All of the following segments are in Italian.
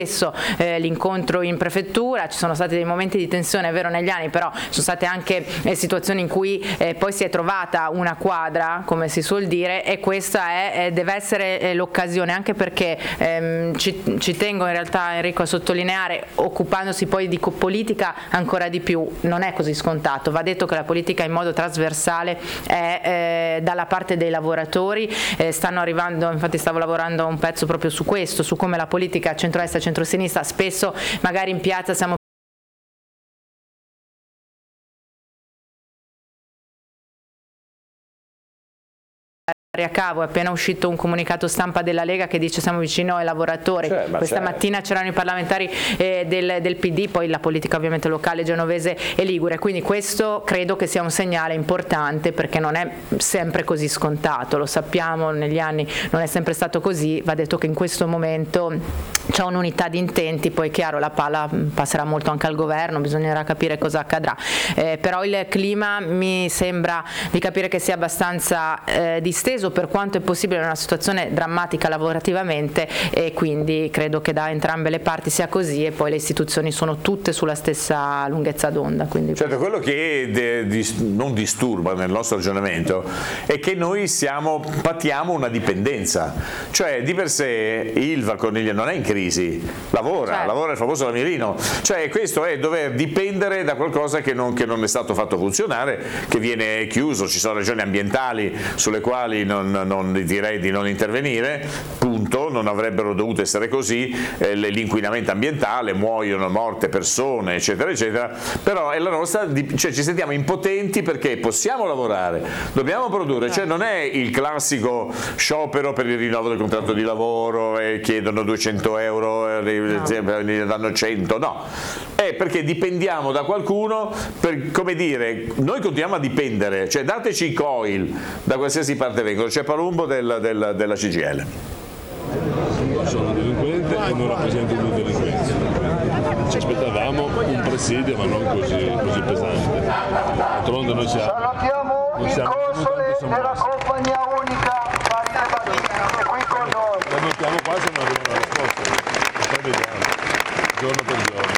l'incontro in prefettura, ci sono stati dei momenti di tensione, è vero, negli anni, però sono state anche situazioni in cui poi si è trovata una quadra, come si suol dire, e questa deve essere l'occasione, anche perché ci tengo in realtà, Enrico, a sottolineare, occupandosi poi di politica ancora di più, non è così scontato, va detto che la politica in modo trasversale è dalla parte dei lavoratori, stanno arrivando, infatti stavo lavorando un pezzo proprio su questo, su come la politica centrodestra e centrosinistra spesso magari in piazza siamo a cavo. È appena uscito un comunicato stampa della Lega che dice siamo vicino ai lavoratori, questa mattina c'erano i parlamentari del PD, poi la politica ovviamente locale genovese e ligure, quindi questo credo che sia un segnale importante, perché non è sempre così scontato, lo sappiamo, negli anni non è sempre stato così, va detto che in questo momento c'è un'unità di intenti, poi chiaro la palla passerà molto anche al governo, bisognerà capire cosa accadrà, però il clima mi sembra di capire che sia abbastanza disteso, per quanto è possibile in una situazione drammatica lavorativamente, e quindi credo che da entrambe le parti sia così, e poi le istituzioni sono tutte sulla stessa lunghezza d'onda. Certo, quello che non disturba nel nostro ragionamento è che noi patiamo una dipendenza, cioè di per sé Ilva Cornigliano non è in crisi, lavora il famoso lamirino, cioè questo è dover dipendere da qualcosa che non è stato fatto funzionare, che viene chiuso, ci sono ragioni ambientali sulle quali non direi di non intervenire, punto, non avrebbero dovuto essere così, l'inquinamento ambientale, muoiono morte persone eccetera eccetera, però è la nostra, cioè ci sentiamo impotenti perché possiamo lavorare, dobbiamo produrre, cioè non è il classico sciopero per il rinnovo del contratto di lavoro e chiedono 200 euro, ne danno 100, no, è perché dipendiamo da qualcuno, come dire, noi continuiamo a dipendere, cioè dateci i coil da qualsiasi parte vengono, c'è Palumbo della CGIL. Sono delinquente e non rappresento due delinquenti. Ci aspettavamo un presidio ma non così pesante. D'altronde noi salutiamo il console della compagnia unica e qui con noi. Lo mettiamo qua se non arriva una risposta. Lo stai vedendo, giorno per giorno.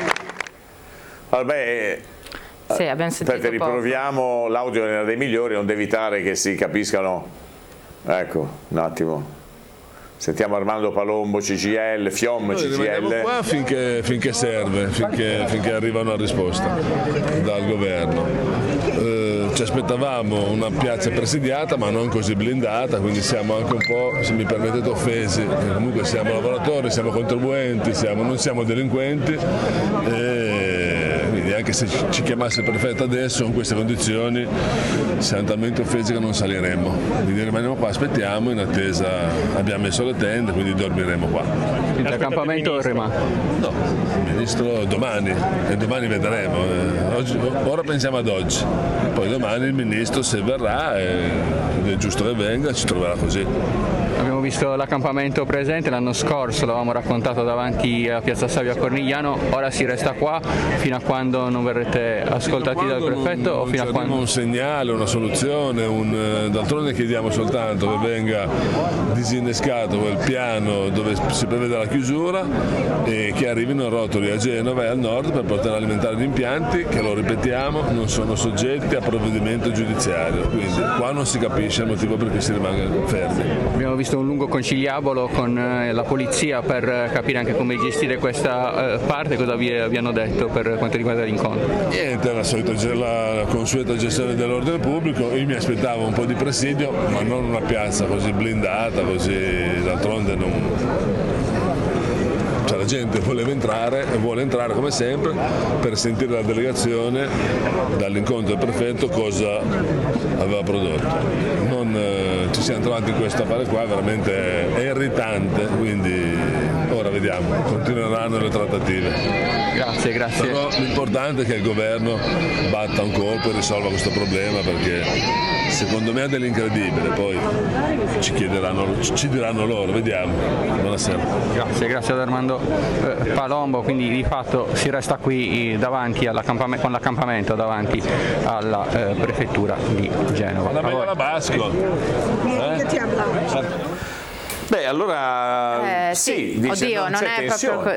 Vabbè, sì, abbiamo sentito riproviamo l'audio era dei migliori, onde evitare che si capiscano. Ecco, un attimo. Sentiamo Armando Palombo, CGIL, FIOM, CGIL. Rimaniamo qua finché serve, finché arriva una risposta dal governo. Ci aspettavamo una piazza presidiata ma non così blindata, quindi siamo anche un po', se mi permettete, offesi. Comunque siamo lavoratori, siamo contribuenti, non siamo delinquenti. Quindi anche se ci chiamasse il prefetto adesso in queste condizioni siamo talmente offesi che non saliremo, quindi rimaniamo qua, aspettiamo in attesa, abbiamo messo le tende, quindi dormiremo qua. Quindi l'accampamento rimane? No, il ministro domani, e domani vedremo, ora pensiamo ad oggi, poi domani il ministro se verrà, ed è giusto che venga, ci troverà così. Abbiamo visto l'accampamento presente l'anno scorso, l'avevamo raccontato davanti a Piazza Savio a Cornigliano, ora si resta qua fino a quando non verrete ascoltati dal prefetto o fino a quando? Un segnale, una soluzione, d'altronde chiediamo soltanto che venga disinnescato quel piano dove si prevede la chiusura e che arrivino rotoli a Genova e al nord per poter alimentare gli impianti che, lo ripetiamo, non sono soggetti a provvedimento giudiziario, quindi qua non si capisce il motivo per cui si rimanga fermi. Abbiamo visto un lungo conciliabolo con la polizia per capire anche come gestire questa parte, cosa vi hanno detto per quanto riguarda l'incontro? Niente, la consueta gestione dell'ordine pubblico, io mi aspettavo un po' di presidio ma non una piazza così blindata, così d'altronde la gente voleva entrare e vuole entrare come sempre per sentire la delegazione dall'incontro del prefetto cosa aveva prodotto. Ci siamo trovati in questo affare qua, veramente è irritante, quindi ora vediamo, continueranno le trattative. Grazie. Però l'importante è che il governo batta un colpo e risolva questo problema, perché secondo me è dell'incredibile, poi ci diranno loro, vediamo. Buonasera. Grazie ad Armando Palombo, quindi di fatto si resta qui davanti con l'accampamento davanti alla prefettura di Genova. La Basco. Beh, allora sì, dice, oddio, non è tensione. proprio